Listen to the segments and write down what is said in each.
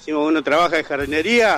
Si uno trabaja en jardinería,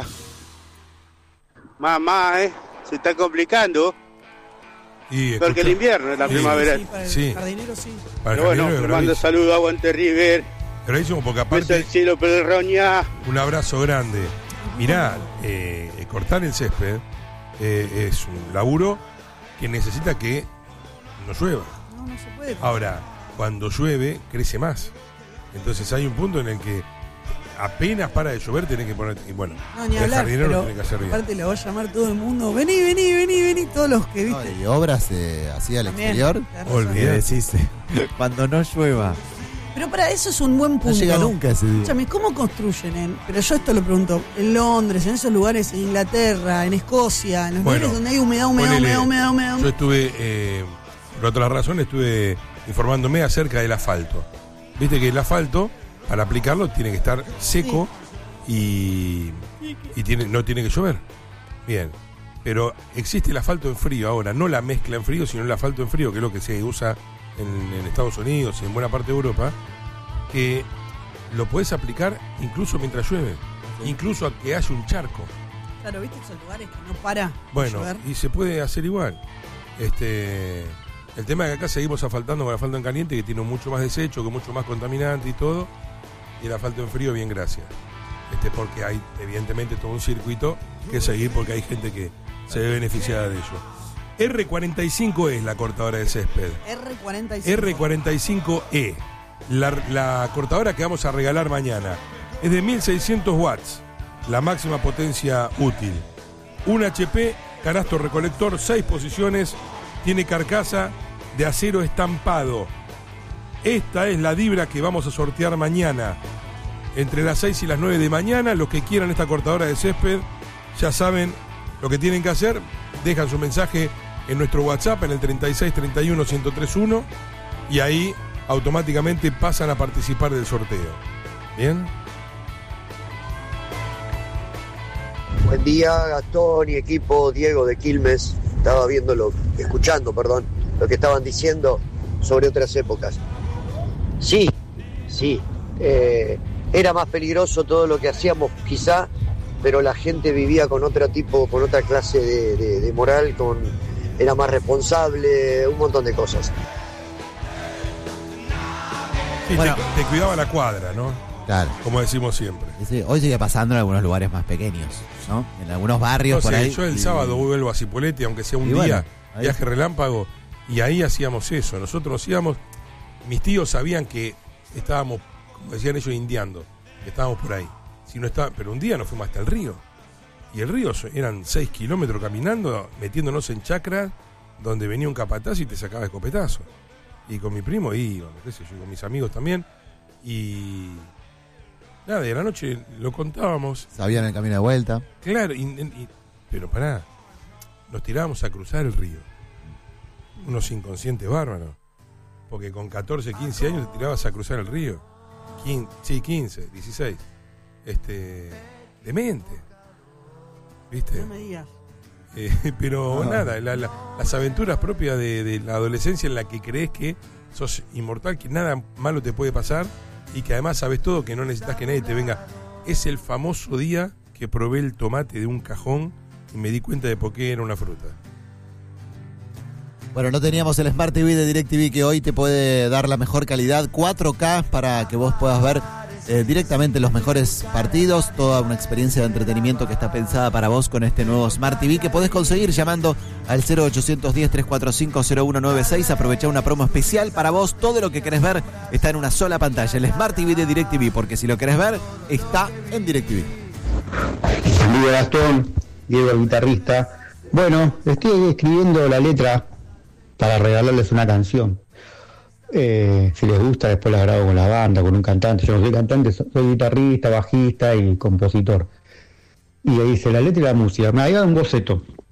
más, se está complicando. Porque el invierno es la primavera. Sí, para el jardinero sí. Pero bueno, te mando saludos, aguante River. Bravísimo porque aparte... Beso al cielo, Pedroña. Un abrazo grande. Mirá, cortar el césped es un laburo que necesita que no llueva. No se puede. Ahora, cuando llueve, crece más. Entonces hay un punto en el que apenas para de llover tenés que poner... Y bueno, ni el hablar, jardinero lo tiene que hacer bien. Aparte le va a llamar todo el mundo. Vení, todos los que viste. ¿Y obras así al exterior? Olvídate. Cuando no llueva. Pero para eso es un buen punto. No llega nunca ese día. Escúchame, ¿cómo construyen? Pero yo esto lo pregunto. En Londres, en esos lugares, en Inglaterra, en Escocia, en los lugares donde hay humedad. Yo estuve, por otra razón, estuve informándome acerca del asfalto. Viste que el asfalto, para aplicarlo, tiene que estar seco y no tiene que llover. Bien. Pero existe el asfalto en frío ahora, no la mezcla en frío, sino el asfalto en frío, que es lo que se usa en Estados Unidos y en buena parte de Europa, que lo podés aplicar incluso mientras llueve, incluso a que haya un charco. Claro, ¿viste esos lugares que no para bueno, llover? Y se puede hacer igual. El tema es que acá seguimos asfaltando con el asfalto en caliente, que tiene mucho más desecho, que mucho más contaminante y todo, y el asfalto en frío, bien, gracias. Porque hay evidentemente todo un circuito que seguir, porque hay gente que se ve beneficiada de ello. R45 es la cortadora de césped. R45E. La cortadora que vamos a regalar mañana es de 1600 watts, la máxima potencia útil. 1 HP, canasto recolector, 6 posiciones, tiene carcasa de acero estampado. Esta es la Dibra que vamos a sortear mañana. Entre las 6 y las 9 de mañana, los que quieran esta cortadora de césped, ya saben lo que tienen que hacer. Dejan su mensaje en nuestro WhatsApp en el 3631-1031 y ahí automáticamente pasan a participar del sorteo. ¿Bien? Buen día, Gastón y equipo. Diego de Quilmes. Estaba escuchando lo que estaban diciendo sobre otras épocas. Sí, era más peligroso todo lo que hacíamos quizá, pero la gente vivía con otra clase de moral, era más responsable, un montón de cosas. Sí, bueno, te cuidaba la cuadra, ¿no? Claro. Como decimos siempre. Sí, hoy sigue pasando en algunos lugares más pequeños, ¿no? En algunos barrios por ahí. Yo el sábado vuelvo a Cipolletti, aunque sea un día, viaje relámpago, y ahí hacíamos eso. Nosotros íbamos, mis tíos sabían que estábamos, como decían ellos, indiando, que estábamos por ahí. Si no estaba, pero un día nos fuimos hasta el río. Y el río eran 6 kilómetros caminando, metiéndonos en chacras, donde venía un capataz y te sacaba escopetazo. Y con mi primo íbamos, qué sé yo, con mis amigos también. Y nada, de la noche lo contábamos. Sabían el camino de vuelta. Claro, pero pará, nos tirábamos a cruzar el río. Unos inconscientes bárbaros. Porque con 14, 15 años te tirabas a cruzar el río. 15, 16. Demente. ¿Viste? No me digas. Pero nada, las aventuras propias de la adolescencia en la que crees que sos inmortal, que nada malo te puede pasar y que además sabes todo, que no necesitas que nadie te venga. Es el famoso día que probé el tomate de un cajón y me di cuenta de por qué era una fruta. Bueno, no teníamos el Smart TV de DirecTV, que hoy te puede dar la mejor calidad 4K para que vos puedas ver directamente los mejores partidos, toda una experiencia de entretenimiento que está pensada para vos con este nuevo Smart TV que podés conseguir llamando al 0810-345-0196. Aprovechá una promo especial para vos. Todo lo que querés ver está en una sola pantalla, el Smart TV de DirecTV, porque si lo querés ver, está en DirecTV. Saludos, Gastón, Diego el guitarrista. Bueno, estoy escribiendo la letra para regalarles una canción. Si les gusta, después la grabo con la banda, con un cantante. Yo no soy cantante, soy guitarrista, bajista y compositor. Y ahí dice la letra y la música. Me ha dado un boceto.